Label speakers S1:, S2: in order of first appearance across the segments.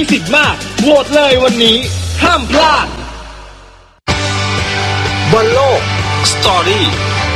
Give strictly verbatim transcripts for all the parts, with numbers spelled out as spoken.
S1: สิทธิ์มากโหวตเลยวันนี้ห้ามพลาดบอลโลกสตอรี่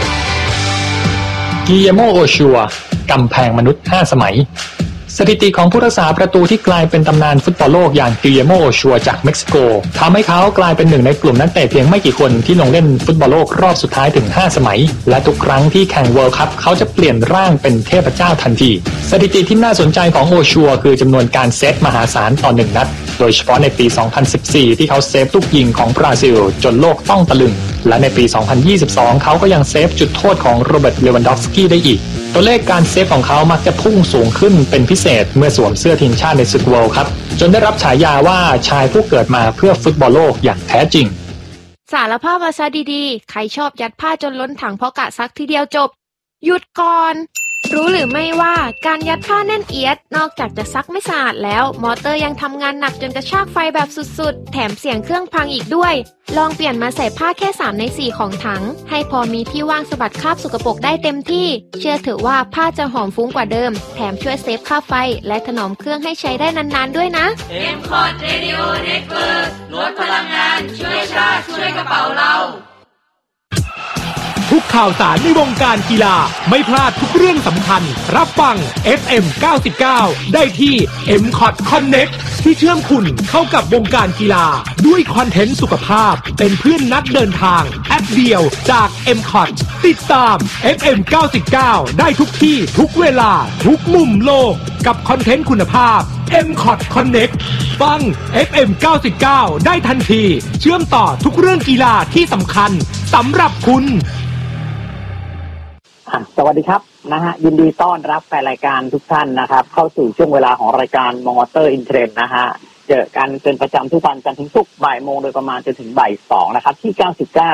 S2: กิเยโม โอชัวกำแพงมนุษย์ห้าสมัยสถิติของผู้รักษาประตูที่กลายเป็นตำนานฟุตบอลโลกอย่างกิเยโม โอชัวจากเม็กซิโกทำให้เขากลายเป็นหนึ่งในกลุ่มนักเตะเพียงไม่กี่คนที่ลงเล่นฟุตบอลโลกรอบสุดท้ายถึงห้าสมัยและทุกครั้งที่แข่งเวิลด์คัพเขาจะเปลี่ยนร่างเป็นเทพเจ้าทันทีสถิติที่น่าสนใจของโอชัวคือจำนวนการเซฟมหาศาลต่อหนึ่งนัดโดยเฉพาะในปีสองพันสิบสี่ที่เขาเซฟลูกยิงของบราซิลจนโลกต้องตะลึงและในปีสองพันยี่สิบสองเขาก็ยังเซฟจุดโทษของโรเบิร์ตเลวันดอฟสกี้ได้อีกตัวเลขการเซฟของเขามักจะพุ่งสูงขึ้นเป็นพิเศษเมื่อสวมเสื้อทีมชาติในศึกเวิลด์คัพจนได้รับฉายาว่าชายผู้เกิดมาเพื่อฟุตบอลโลกอย่างแท้จริง
S3: สารภาพมาซะดีๆใครชอบยัดผ้าจนล้นถังเพราะกะซักทีเดียวจบหยุดก่อนรู้หรือไม่ว่าการยัดผ้าแน่นเอียดนอกจากจะซักไม่สะอาดแล้วมอเตอร์ยังทำงานหนักจนกระชากไฟแบบสุดๆแถมเสียงเครื่องพังอีกด้วยลองเปลี่ยนมาใส่ผ้าแค่สามในสี่ของถังให้พอมีที่ว่างสะบัดคราบสกปรกได้เต็มที่เชื่อเถอะว่าผ้าจะหอมฟุ้งกว่าเดิมแถมช่วยเซฟค่าไฟและถนอมเครื่องให้ใช้ได้นานๆด้วยนะ
S4: เอ็ม คอร์ด Radio Network ลดพลังงานช่วยชาติช่วยกระเป๋าเรา
S1: ทุกข่าวสารในวงการกีฬาไม่พลาดทุกเรื่องสำคัญรับฟัง เอฟ เอ็ม เก้าสิบเก้า ได้ที่ เอ็ม คอร์ด Connect ที่เชื่อมคุณเข้ากับวงการกีฬาด้วยคอนเทนต์สุขภาพเป็นเพื่อนนักเดินทางแอปเดียวจาก เอ็ม คอร์ด ติดตาม เอฟ เอ็ม เก้าสิบเก้า ได้ทุกที่ทุกเวลาทุกมุมโลกกับคอนเทนต์คุณภาพ เอ็ม คอร์ด Connect ฟัง เอฟ เอ็ม เก้าสิบเก้า ได้ทันทีเชื่อมต่อทุกเรื่องกีฬาที่สำคัญสำหรับคุณ
S5: สวัสดีครับนะฮะยินดีต้อนรับแฟนรายการทุกท่านนะครับเข้าสู่ช่วงเวลาของรายการมอเตอร์อินเทรนด์นะฮะเจอกันเป็นประจำทุกวันจันทร์ถึงศุกร์บ่ายโมงโดยประมาณจนถึงบ่ายสองนะครับที่เก้าสิบเก้า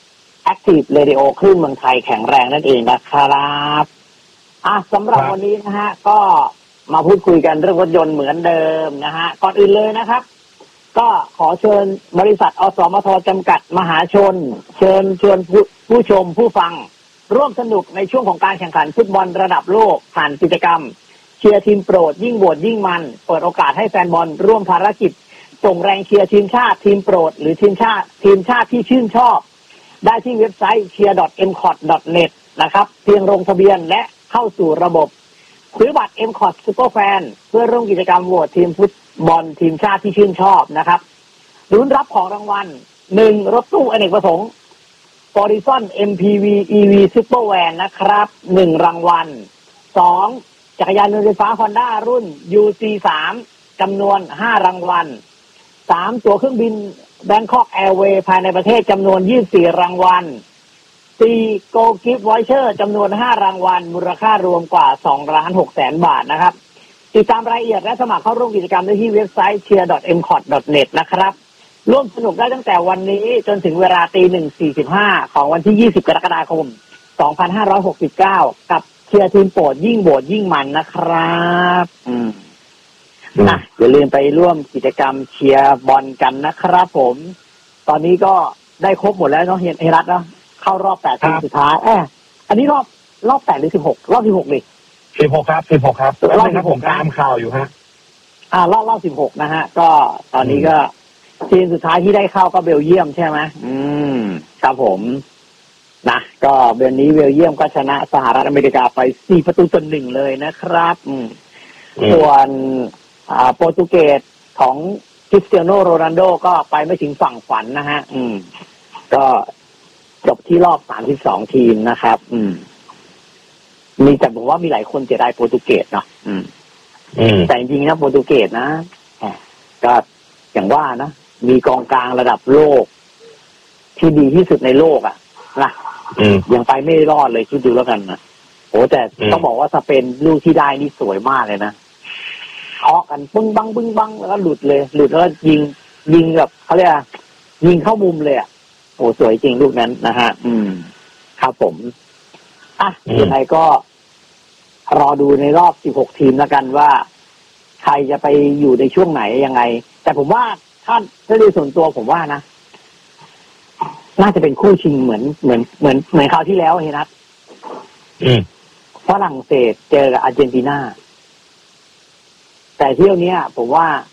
S5: Active Radio คลื่นเมืองไทยแข็งแรงนั่นเองนะครับอ่ะสำหรับวันนี้นะฮะก็มาพูดคุยกันเรื่องรถยนต์เหมือนเดิมนะฮะก่อนอื่นเลยนะครับก็ขอเชิญบริษัทอสมทจำกัดมหาชนเชิญชวนผู้ผู้ชมผู้ฟังร่วมสนุกในช่วงของการแข่งขันฟุตบอลระดับโลกผ่านกิจกรรมเชียร์ทีมโปรดยิ่งโหวตยิ่งมันเปิดโอกาสให้แฟนบอลร่วมภารกิจส่งแรงเชียร์ทีมชาติทีมโปรดหรือทีมชาติทีมชาติที่ชื่นชอบได้ที่เว็บไซต์ เชียร์ ดอท เอ็ม คอร์ด ดอท เน็ต นะครับเพียงลงทะเบียนและเข้าสู่ระบบซื้อบัตร เอ็ม คอร์ด Super Fan เพื่อร่วมกิจกรรมโหวตทีมฟุตบอลทีมชาติที่ชื่นชอบนะครับลุ้นรับของรางวัลหนึ่งรถตู้อเนกประสงค์Horizon เอ็ม พี วี อี วี Super Van นะครับหนึ่งรางวัลสองจักรยานยนต์ไฟฟ้า Honda รุ่น ยู ซี สาม จำนวนห้ารางวัลสามตั๋วเครื่องบิน Bangkok Airways ภายในประเทศจำนวนยี่สิบสี่รางวัลสี่ Go Gift Voucher จำนวนห้ารางวัลมูลค่ารวมกว่าสองล้านหกแสนบาทนะครับติดตามรายละเอียดและสมัครเข้าร่วมกิจกรรมได้ที่เว็บไซต์ เชียร์ ดอท เอ็ม คอร์ด ดอท เน็ต นะครับร่วมสนุกได้ตั้งแต่วันนี้จนถึงเวลาตีหนึ่งสี่สิบห้าของวันที่ยี่สิบกรกฎาคมสองพันห้าร้อยหกสิบเก้ากับเชียร์ทีมโปรดยิ่งโหวตยิ่งมันนะครับอืมนะอย่าลืมไปร่วมกิจกรรมเชียร์บอลกันนะครับผมตอนนี้ก็ได้ครบหมดแล้วเนาะเฮียเฮรัตเนาะเข้ารอบแปดทีมสุดท้ายเอออันนี้รอบรอบแปดหรือสิบหกรอบสิบหกดิ
S6: สิบหกครับสิบหกครับรอบที่ผมตามข่าวอยู่ฮะ
S5: อ่ารอบรอบสิบหกนะฮะก็ตอนนี้ก็ทีมสุดท้ายที่ได้เข้าก็เบลเยียมใช่ไหมอืมครับผมนะก็เบลนี้เบลเยียมก็ชนะสหรัฐอเมริกาไปสี่ประตูต่อหนึ่งเลยนะครับอืมส่วนอ่าโปรตุเกสของคริสเตียโนโรนัลโดก็ไปไม่ถึงฝั่งฝันนะฮะอืมก็จบที่รอบสามสิบสองทีมนะครับอืมมีแต่บอกว่ามีหลายคนเสียดายโปรตุเกสเนาะอืมแต่จริงๆนะโปรตุเกสนะก็อย่างว่านะมีกองกลางระดับโลกที่ดีที่สุดในโลกอ่ะนะยังไปไม่รอดเลยคิดดูแล้วกันนะโอ้แต่ต้องบอกว่าสเปนลูกที่ได้นี่สวยมากเลยนะเคาะกันปึ้งบังปึ้งบังแล้วก็หลุดเลยหลุดแล้วยิงยิงแบบเขาเรียกยิงเข้ามุมเลยอ่ะโอ้สวยจริงลูกนั้นนะฮะอืมครับผมอ่ะยังไงก็รอดูในรอบสิบหกทีมแล้วกันว่าใครจะไปอยู่ในช่วงไหนยังไงแต่ผมว่าถ้าถ้าดูส่วนตัวผมว่านะน่าจะเป็นคู่ชิงเหมือนเหมือนเหมือนเหมือนคราวที่แล้วเฮนัทฝรั่งเศสเจอกับอาร์เจนตินาแต่เที่ยวนี้ผมว่า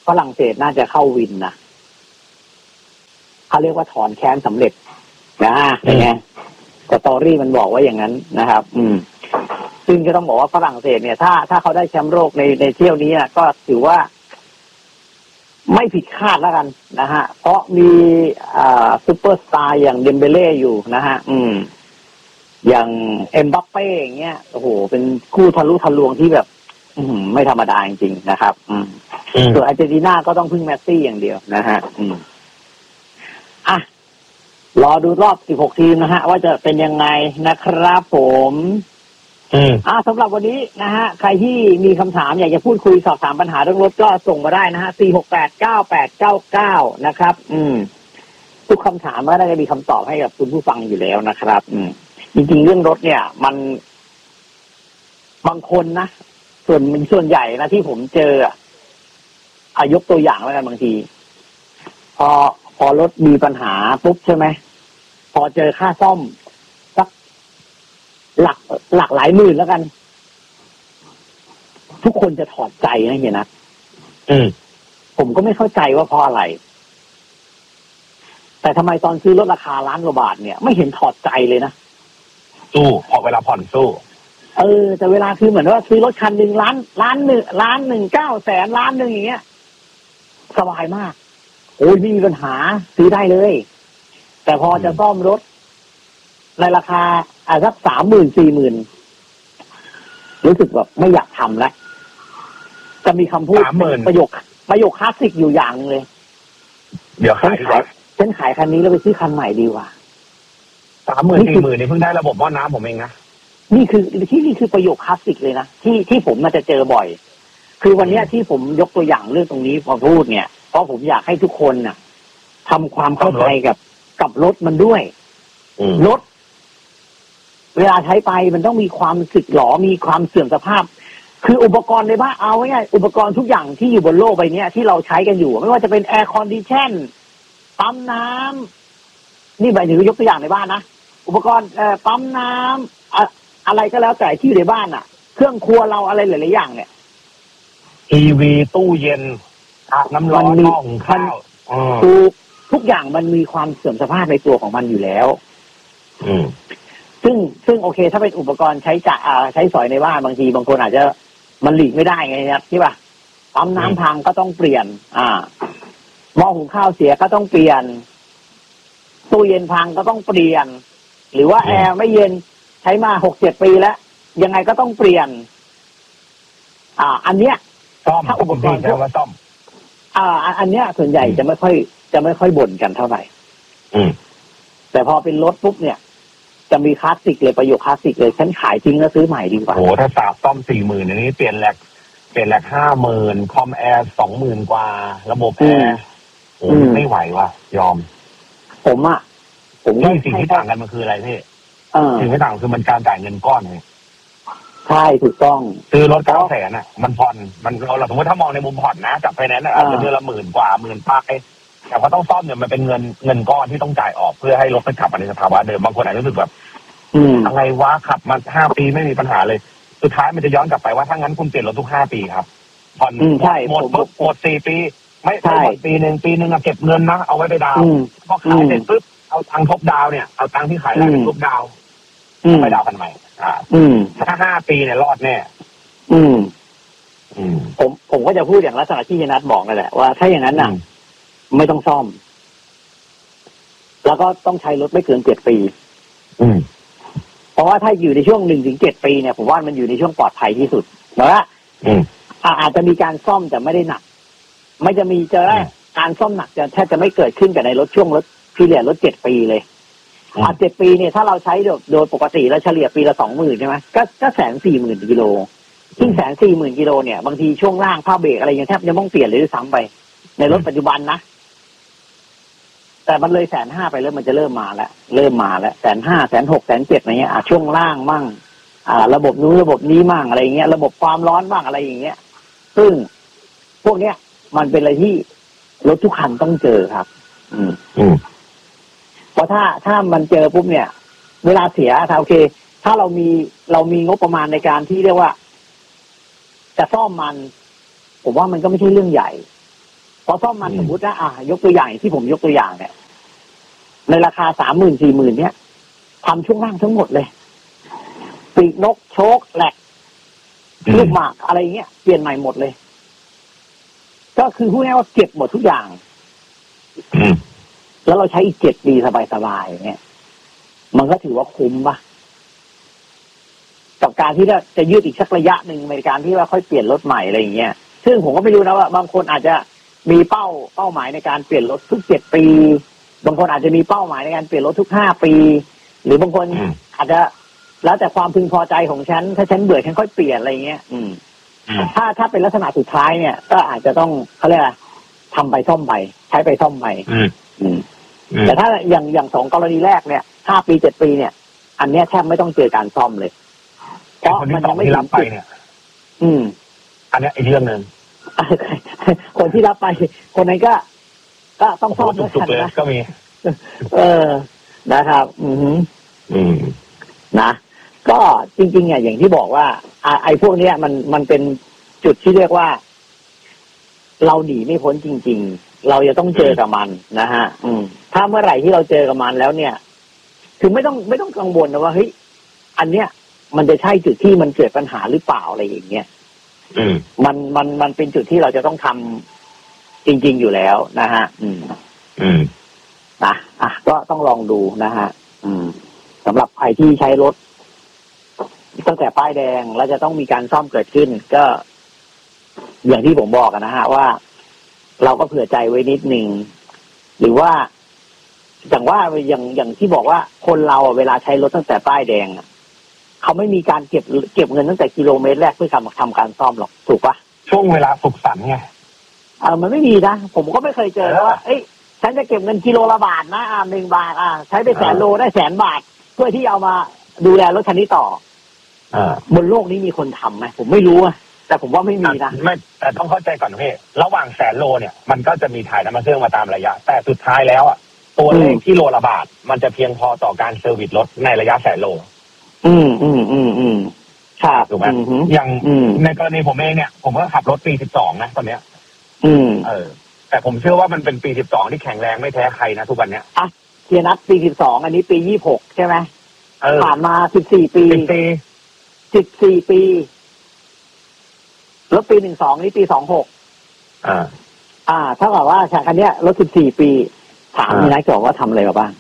S5: ฝรั่งเศสน่าจะเข้าวินนะเขาเรียกว่าถอนแค้นสำเร็จนะเป็นไงสตอรี่มันบอกว่าอย่างนั้นนะครับ อืมซึ่งก็ต้องบอกว่าฝรั่งเศสเนี่ยถ้าถ้าเขาได้แชมป์โลกในในเที่ยวนี้นะก็ถือว่าไม่ผิดคาดแล้วกันนะฮะเพราะมีอ่าซุปเปอร์สตาร์อย่างเดมเบเล่อยู่นะฮะอืมอย่างเอ็มบัปเป้อย่างเงี้ยโอ้โหเป็นคู่ทะลุทะลวงที่แบบ อืมไม่ธรรมดาจริงๆนะครับ อืมส่วนอาร์เจนตินาก็ต้องพึ่งเมสซี่อย่างเดียวนะฮะอืมอ่ะรอดูรอบสิบหกทีมนะฮะว่าจะเป็นยังไงนะครับผมอืมอ่ะสำหรับวันนี้นะฮะใครที่มีคำถามอยากจะพูดคุยสอบถามปัญหาเรื่องรถก็ส่งมาได้นะฮะสี่ หก แปด เก้า แปด เก้า เก้านะครับ อืมทุกคำถามก็ได้จะมีคำตอบให้กับคุณผู้ฟังอยู่แล้วนะครับ อืมจริงๆเรื่องรถเนี่ยมันบางคนนะส่วนมันส่วนใหญ่นะที่ผมเจออ่ะอายกตัวอย่างแล้วกันบางทีพอพอรถมีปัญหาปุ๊บใช่ไหมพอเจอค่าซ่อมสักหลักหลักหลายหมื่นแล้วกันทุกคนจะถอดใจนะเฮียนะอืมผมก็ไม่เข้าใจว่าเพราะอะไรแต่ทำไมตอนซื้อรถราคาล้านกว่าบาทเนี่ยไม่เห็นถอดใจเลยนะ
S6: สู้พอเวลาผ่อนสู้
S5: เออแต่เวลาคือเหมือนว่าซื้อรถคันหนึ่งล้านล้านหนึ่งล้านหนึ่งเก้าแสนล้านหนึ่งอย่างเงี้ยสบายมากโอ้ยไม่มีปัญหาซื้อได้เลยแต่พอจะซ่อมรถในราคาอ่ะสักสามหมื่นสี่หมื่นรู้สึกแบบไม่อยากทำแล้วจะมีคำพูดประโยคประโยคคลาสสิกอยู่อย่างเลย
S6: เดี๋ยวขาย
S5: ฉันขายคันนี้แล้วไปซื้อคันใหม่ดีกว่า
S6: สามหมื่นสี่หมื่นนี่เพิ่งได้ระบบหม้อน้ำผมเองนะ
S5: นี่คือที่นี่คือประโยคคลาสสิกเลยนะที่ที่ผมมาจะเจอบ่อยคือวันนี้ที่ผมยกตัวอย่างเรื่องตรงนี้พอพูดเนี่ยเพราะผมอยากให้ทุกคนน่ะทำความเข้าใจกับกับรถมันด้วยรถเวลาใช้ไปมันต้องมีความสึกหรอมีความเสื่อมสภาพคืออุปกรณ์ในบ้านเอาง่ายอุปกรณ์ทุกอย่างที่อยู่บนโลกใบนี้ที่เราใช้กันอยู่ไม่ว่าจะเป็นแอร์คอนดิชั่นปั๊มน้ำนี่หมายถึงยกตัวอย่างในบ้านนะอุปกรณ์เอ่อปั๊มน้ำอะอะไรก็แล้วแต่ที่อยู่ในบ้านอ่ะเครื่องครัวเราอะไรหลายๆอย่างเนี่ย
S6: ทีวีตู้เย็นอาบน้ำร้อนหม้อหุงข้าว
S5: คือทุกอย่างมันมีความเสื่อมสภาพในตัวของมันอยู่แล้ว อืมซึ่งซึ่งโอเคถ้าเป็นอุปกรณ์ใช้จ่าใช้สอยในบ้านบางทีบางคนอาจจะมันหลีกไม่ได้ไงครับใช่ป่ะปั๊มน้ำพังก็ต้องเปลี่ยนอ่าหม้อหุงข้าวเสียก็ต้องเปลี่ยนตู้เย็นพังก็ต้องเปลี่ยนหรือว่าแอร์ไม่เย็นใช้มาหกเจ็ดปีแล้วยังไงก็ต้องเปลี่ยนอ่าอันเนี้ย
S6: ถ้าอุปกรณ์จะมาซ่อม
S5: อ่าอันเนี้ยส่วนใหญ่จะไม่ค่อยจะไม่ค่อยบ่นกันเท่าไหร่อืมแต่พอเป็นรถปุ๊บเนี่ยจะมีคลาสสิกเลยประโยคคลาสสิกเลยฉันขายทิ้งแล้วซื้อใหม่ดีกว่า
S6: โอ้ถ้าสาบซ่อมสี่หมื่นอันนี้เปลี่ยนแหลกเปลี่ยนแหลกห้าหมื่นคอมแอร์สองหมื่นกว่าระบบแอร์โอ้ไม่ไหวว่ะยอม
S5: ผมอ่ะผม
S6: ว่าสิ่งที่ต่างกันมันคืออะไรพี่สิ่งที่ต่างคือมันการจ่ายเงินก้อนเลย
S5: ใช่ถูกต้อง
S6: ซื้อรถเก้าแสนอ่ะมันผ่อนมันเราสมมติถ้ามองในมุมผ่อนนะจับไฟแนนซ์อาจจะเดือนละหมื่นกว่าหมื่นป้ายแต่พอต้องซ่อมเนี่ยมันเป็นเงินเงินก้อนที่ต้องจ่ายออกเพื่อให้รถมันขับมาในสภาวะเดิมบางคนอาจจะรู้สึกแบบอะไรวะขับมาห้าปีไม่มีปัญหาเลยสุดท้ายมันจะย้อนกลับไปว่าถ้างั้นคุณเปลี่ยนรถทุกห้าปีครับผ่อนหมดปุ๊บหมดสี่ปีไม่ไม่หมดปีหนึ่งปีหนึ่งเก็บเงินนะเอาไว้ไปดาวพอขายเสร็จปุ๊บเอาตังค์ทบดาวเนี่ยเอาตังค์ที่ขายแล้วทบดาวไปดาวกันใหม่อ่าถ้าห้าปีเนี่ยรอดแน่
S5: อืมอืมผมผมก็จะพูดอย่างลักษณะที่ยนัทบอกนั่นแหละว่าถ้าอย่างนั้นน่ะไม่ต้องซ่อมแล้วก็ต้องใช้รถไม่เกินเจ็ดปีอืมเพราะว่าถ้าอยู่ในช่วงหนึ่งถึงเจ็ดปีเนี่ยผมว่ามันอยู่ในช่วงปลอดภัยที่สุดเพราะว่าอาจจะมีการซ่อมแต่ไม่ได้หนักไม่จะมีเจอการซ่อมหนักจะแทบจะไม่เกิดขึ้นกับในรถช่วงรถพีเรียดรถเจ็ดปีเลยอ่าเจ็ดปีเนี่ยถ้าเราใช้โดยปกติแล้วเฉลี่ยปีละสองหมื่นใช่ไหมก็ก็แสนสี่หมื่นกิโลซึ่งแสนสี่หมื่นกิโลเนี่ยบางทีช่วงล่างผ้าเบรกอะไรยังแทบจะต้องเปลี่ยนเลยด้วยซ้ำไปในรถปัจจุบันนะแต่มันเลยแสนห้าไปแล้วมันจะเริ่มมาแล้วเริ่มมาแล้วแสนห้าแสนหกแสนเจ็ดอะไรเงี้ยอ่าช่วงล่างมั่งอ่าระบบนู้นระบบนี้มั่งอะไรเงี้ยระบบความร้อนบ้างอะไรอย่างเงี้ยซึ่งพวกเนี้ยมันเป็นอะไรที่รถทุกคันต้องเจอครับอืมอืมเพราะถ้าถ้ามันเจอปุ๊บเนี่ยเวลาเสียถ้าโอเคถ้าเรามีเรามีงบประมาณในการที่เรียกว่าจะซ่อมมันผมว่ามันก็ไม่ใช่เรื่องใหญ่พอซ่อมมาสมมตินะอ่ะยกตัวอย่างที่ผมยกตัวอย่างเนี่ยในราคาสามหมื่นสี่หมื่นเนี่ยทำช่วงล่างทั้งหมดเลยปีกนกโชคแหลกลูกหมากอะไรเงี้ยเปลี่ยนใหม่หมดเลยก็คือพูดง่ายว่าเก็บหมดทุกอย่างแล้วเราใช้อีกเจ็ดปีสบายๆเนี่ยมันก็ถือว่าคุ้มป่ะกับการที่จะยืดอีกสักระยะหนึ่งในการที่ว่าค่อยเปลี่ยนรถใหม่อะไรอย่างเงี้ยซึ่งผมก็ไม่รู้นะว่าบางคนอาจจะมีเป้าเป้าหมายในการเปลี่ยนรถทุกเจ็ดปีบางคนอาจจะมีเป้าหมายในการเปลี่ยนรถทุกห้าปีหรือบางคนอาจจะแล้วแต่ความพึงพอใจของฉันถ้าฉันเบื่อฉันค่อยเปลี่ยนอะไรเงี้ยอืมถ้าถ้าเป็นลักษณะสุดท้ายเนี่ยก็อาจจะต้องเขาเรียกอะไรทำไปซ่อมไปใช้ไปซ่อมไปอืมแต่ถ้าอย่างอย่างสองกรณีแรกเนี่ยห้าปีเจ็ดปีเนี่ยอันเนี้ยแทบไม่ต้องเจอการซ่อมเลยเพราะมันยังไม่รับไปเนี่ยอืม
S6: อันนี้อีกเรื่องนึง
S5: คนที่รับไปคนนั้นก็ก็ต้องซ่อมด้วยกันนะ
S6: ก็มี
S5: เออนะครับอืมอืมนะก็จริงๆเนี่ยอย่างที่บอกว่าไอ้พวกเนี้ยมันมันเป็นจุดที่เรียกว่าเราหนีไม่พ้นจริงๆเราจะต้องเจอกับมันนะฮะอืมถ้าเมื่อไหร่ที่เราเจอกับมันแล้วเนี่ยคือไม่ต้องไม่ต้องกังวลนะว่าเฮ้ยอันเนี้ยมันจะใช่จุดที่มันเกิดปัญหาหรือเปล่าอะไรอย่างเงี้ย
S6: อืม
S5: มันมันมันเป็นจุดที่เราจะต้องทำจริงๆอยู่แล้วนะฮะอืม
S6: อืม
S5: นะอ่ะก็ต้องลองดูนะฮะอืมสำหรับใครที่ใช้รถตั้งแต่ป้ายแดงแล้วจะต้องมีการซ่อมเกิดขึ้นก็อย่างที่ผมบอกนะฮะว่าเราก็เผื่อใจไว้นิดนึงหรือว่าอย่างว่าอย่างอย่างที่บอกว่าคนเราเวลาใช้รถตั้งแต่ป้ายแดงเขาไม่มีการเก็บเก็บเงินตั้งแต่กิโลเมตรแรกเพื่อทำทำการซ่อมหรอกถูกปะ
S6: ช่วงเวลาสุขสันต์ไง
S5: เออมันไม่มีนะผมก็ไม่เคยเจอว่าเอ้ยฉันจะเก็บเงินกิโลละบาทนะอ่าหนึ่งบาทอ่าใช้ไปแสนโลได้แสนบาทเพื่อที่เอามาดูแลรถคันนี้ต่อ
S6: อ่า
S5: บนโลกนี้มีคนทำไหมผมไม่รู้อะแต่ผมว่าไม่มีนะ
S6: ไม่แต่ต้องเข้าใจก่อนพี่ระหว่างแสนโลเนี่ยมันก็จะมีถ่ายน้ำมันเครื่องมาตามระยะแต่สุดท้ายแล้วอ่ะตัวเลขที่โลละบาทมันจะเพียงพอต่อการเซอร์วิสรถในระยะแสนโล
S5: อืมอืมอืมอืมครับ
S6: ถูกไหมอย่างในกรณีผมเองเนี่ยผมก็ขับรถปีสิบสองนะตอนเนี้ย
S5: อืม
S6: เออแต่ผมเชื่อว่ามันเป็นปีสิบสองที่แข็งแรงไม่แพ้ใครนะทุกวันเนี้ย
S5: อ่ะเทียนัทปีสิบสองอันนี้ปียี่สิบหกใช่ไหมผ่านมาสิบสี่ปีสิบสี่ปีรถปีหนึ่งสองนี่ปีสองหก
S6: อ่า
S5: อ่าถ้าบอกว่าฉากคันนี้รถสิบสี่ปีถามนี่นะก่อนว่าทำอะไรมาบ้าง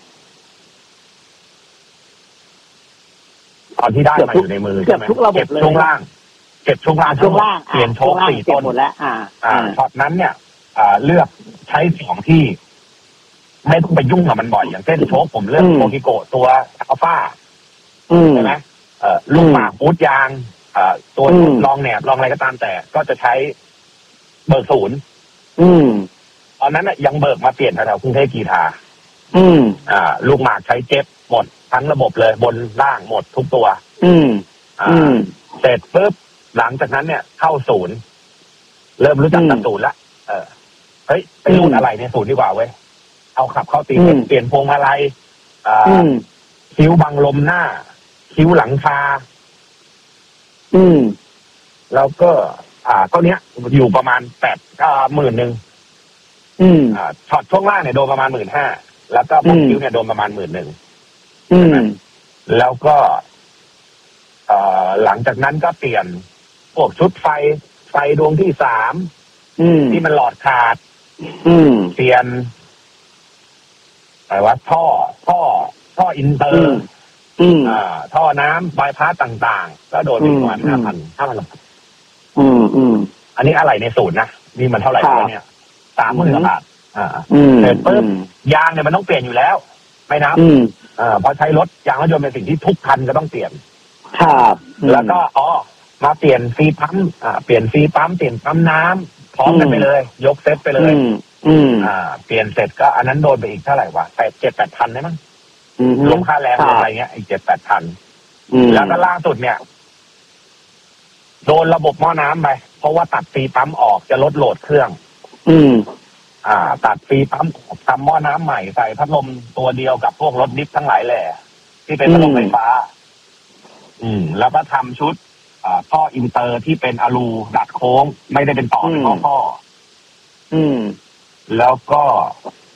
S6: ตอนที่ได้มาอยู่ในมือ
S5: เก็บทุกระบบเลย
S6: ช่วงล่างเก็บช่วงล่าง
S5: ช่วงล่าง
S6: เปลี่ยนโชคสี่ต้น
S5: หมดแล้วอ่า
S6: อ่าช็อตนั้นเนี่ยอ่าเลือกใช้ของที่ไม่ต้องไปยุ่งกับมันบ่อยอย่างเช่นโชคผมเลือกโมกิโกะตัวอัลฟาใช่ไหมเอ่อลูกหมากบูทยางอ่าตัวรองแหนบรองอะไรก็ตามแต่ก็จะใช้เบิกศูนย์ตอนนั้นน่ะยังเบิกมาเปลี่ยนแถวกรุงเทพกีฬา
S5: อืม
S6: อ่าลูกหมากใช้เจ็บหมดทั้งระบบเลยบนล่างหมดทุกตัว
S5: อืม
S6: อ่าเสร็จปุ๊บหลังจากนั้นเนี่ยเข้าศูนย์เริ่มรู้จักกับศูนย์ละเออเฮ้ยไปรูดอะไรในศูนย์ดีกว่าเว้ยเอาขับเข้าตีเปลี่ยนพวงมาลัยอ่าคิ้วบังลมหน้าคิ้วหลังคา
S5: อืม
S6: แล้วก็อ่าตัวเนี้ยอยู่ประมาณแปดอ่าหมื่นหนึ่ง
S5: อืม
S6: อ่าช็อตช่วงล่างเนี่ยโดนประมาณหมื่นห้าแล้วก็บังคิ้วเนี่ยโดนประมาณหมื่นหนึ่ง
S5: อืม
S6: แล้วก็เอ่อหลังจากนั้นก็เปลี่ยนพวกชุดไฟไฟดวงที่สามที่มันหลอดขาดเปลี่ยนอะไรวะท่อท่อท่ออินเตอร์อ่าท่อน้ำบายพาสต่างๆก็โดนประมาณห้าพันห้าพัน
S5: อืมอืม
S6: อันนี้อะไรในศูนย์นะนี่มันเท่าไหร่แล้วเนี่ยสามหมื่นบาทอ่าเสร็จปุ๊บยางเนี่ยมันต้องเปลี่ยนอยู่แล้วไม่นับอ่าพอใช้รถยางรถยนต์เป็นสิ่งที่ทุกคันก็ต้องเปลี่ยน
S5: ครับ
S6: แล้วก็อ๋อมาเปลี่ยนฟรีปั๊มอ่าเปลี่ยนฟรีปั๊มเปลี่ยนปั๊มน้ำพร้อมกันไปเลยยกเซตไปเลย
S5: อืม
S6: อ่าเปลี่ยนเสร็จก็อันนั้นโดนไปอีกเท่าไหร่วะแปดเจ็ดแปดพันได้มั้งลงค่าแรงอะไรเงี้ยอีกเจ็ดแปดพันแล้วก็ล่าสุดเนี่ยโดนระบบหม้อน้ำไปเพราะว่าตัดฟรีปั๊มออกจะลดโหลดเครื่อง
S5: อืม
S6: อ่าตัดฟรีปั๊มทำหม้อน้ำใหม่ใส่พัดลมตัวเดียวกับพวกรถดิฟทั้งหลายแหล่ที่เป็นพัดลมไฟฟ้าอืมแล้วก็ทำชุดอ่าท่ออินเตอร์ที่เป็นอะลูดัดโค้งไม่ได้เป็นต่อเป็นท่อท่อ
S5: อืม
S6: แล้วก็